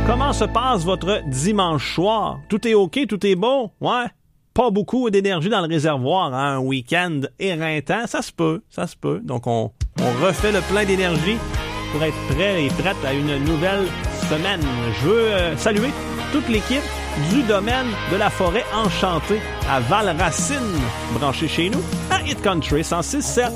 Comment se passe votre dimanche soir? Tout est OK? Tout est beau? Ouais? Pas beaucoup d'énergie dans le réservoir, hein? Un week-end éreintant? Ça se peut. Donc, on refait le plein d'énergie pour être prêt et prête à une nouvelle semaine. Je veux saluer toute l'équipe du domaine de la forêt enchantée à Val-Racine, branché chez nous, à Hit Country 106.7.